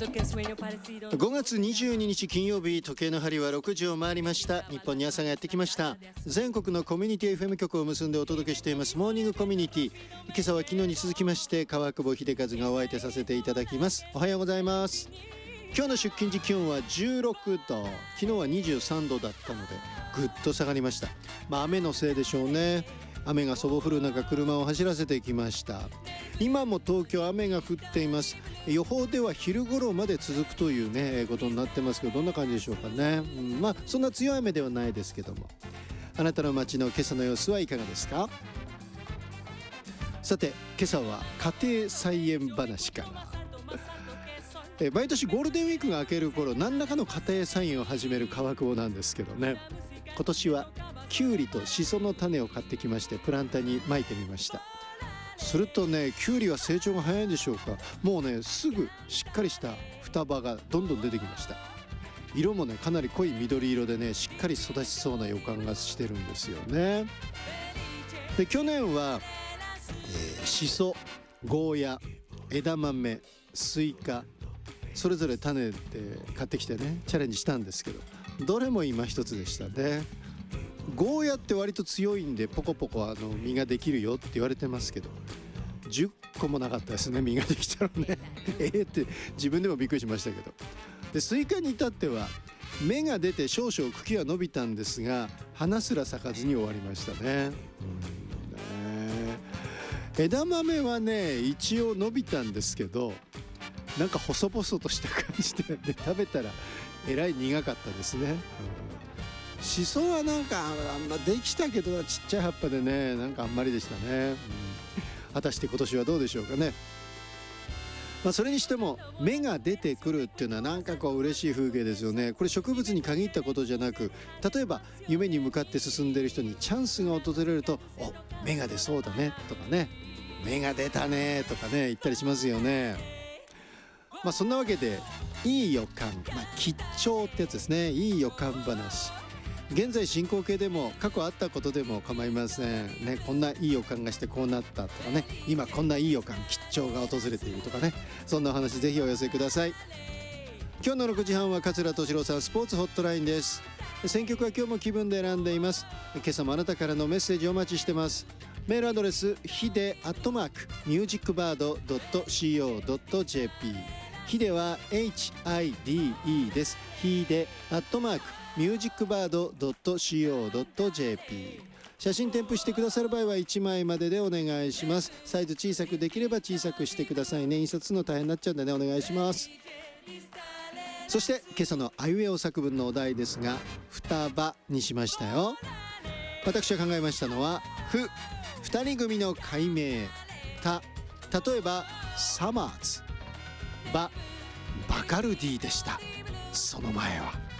5月22日金曜日、時計の針は6時を回りました。日本に朝がやってきました。全国のコミュニティ FM 局を結んでお届けしていますモーニングコミュニティ。今朝は昨日に続きまして川久保秀和がお相手させていただきます。おはようございます。今日の出勤時気温は16度、昨日は23度だったのでぐっと下がりました。雨のせいでしょうね。雨がそぼ降る中、車を走らせてきました。今も東京雨が降っています。予報では昼頃まで続くというねことになってますけど、どんな感じでしょうかね。そんな強い雨ではないですけども、あなたの街の今朝の様子はいかがですか。さて今朝は家庭菜園話から毎年ゴールデンウィークが明ける頃、何らかの家庭菜園を始める川久保なんですけどね。今年はキュウリとシソの種を買ってきまして、プランターに撒いてみました。するとね、キュウリは成長が早いんでしょうか。もうね、すぐしっかりした双葉がどんどん出てきました。色もね、かなり濃い緑色でね、しっかり育ちそうな予感がしてるんですよね。で、去年は、シソ、ゴーヤ、枝豆、スイカ、それぞれ種で買ってきてね、チャレンジしたんですけど、どれも今一つでしたね。ゴーヤって割と強いんでポコポコ実ができるよって言われてますけど、10個もなかったですね、実ができたのねって自分でもびっくりしましたけど。で、スイカに至っては芽が出て少々茎は伸びたんですが、花すら咲かずに終わりましたね。枝豆はね、一応伸びたんですけど、なんか細々とした感じで、食べたらえらい苦かったですね。シソはなんかできたけどちっちゃい葉っぱでね、なんかあんまりでしたね。果たして今年はどうでしょうかね。それにしても芽が出てくるっていうのはなんかこう嬉しい風景ですよね。これ植物に限ったことじゃなく、例えば夢に向かって進んでいる人にチャンスが訪れると、お、芽が出そうだねとかね、芽が出たねとかね言ったりしますよね。そんなわけでいい予感、吉兆ってやつですね。いい予感話、現在進行形でも過去あったことでも構いませんね。こんないい予感がしてこうなったとかね、今こんないい予感、吉兆が訪れているとかね、そんなお話ぜひお寄せください。今日の6時半は桂敏郎さんスポーツホットラインです。選曲は今日も気分で選んでいます。今朝もあなたからのメッセージをお待ちしてます。メールアドレスhide@musicbird.co.jp、 ヒデは HIDE です。ヒデ@musicbird.co.jp、 写真添付してくださる場合は1枚まででお願いします。サイズ小さくできれば小さくしてくださいね。印刷するの大変になっちゃうんでね、お願いします。そして今朝のあいうえお作文のお題ですが、双葉にしましたよ。私が考えましたのはふ、二人組の改名、た、例えばサマーズ、バカルディでした。その前は